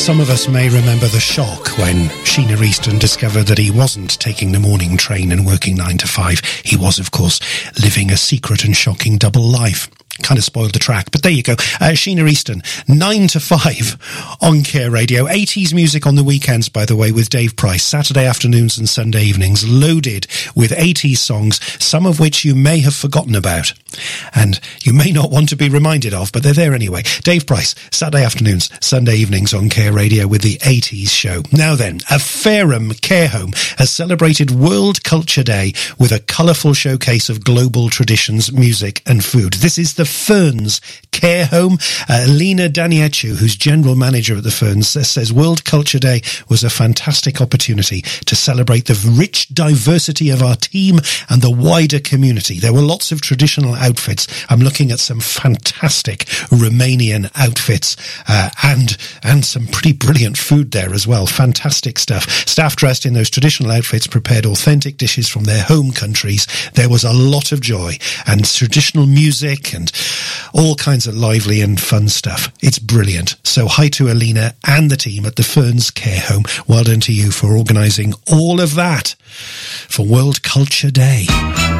Some of us may remember the shock when Sheena Easton discovered that he wasn't taking the morning train and working 9 to 5. He was, of course, living a secret and shocking double life. Kind of spoiled the track, but there you go. Sheena Easton, 9 to 5 on Care Radio. 80s music on the weekends, by the way, with Dave Price. Saturday afternoons and Sunday evenings, loaded with 80s songs, some of which you may have forgotten about. And you may not want to be reminded of, but they're there anyway. Dave Price, Saturday afternoons, Sunday evenings on Care Radio with the 80s show. Now then, a Fareham care home has celebrated World Culture Day with a colourful showcase of global traditions, music and food. This is the Ferns Care Home. Lena Daniechu, who's general manager at the Ferns, says World Culture Day was a fantastic opportunity to celebrate the rich diversity of our team and the wider community. There were lots of traditional outfits. I'm looking at some fantastic Romanian outfits and some pretty brilliant food there as well. Fantastic stuff. Staff dressed in those traditional outfits prepared authentic dishes from their home countries. There was a lot of joy and traditional music and all kinds of lively and fun stuff. It's brilliant. So hi to Alina and the team at the Ferns Care Home. Well done to you for organising all of that for World Culture Day.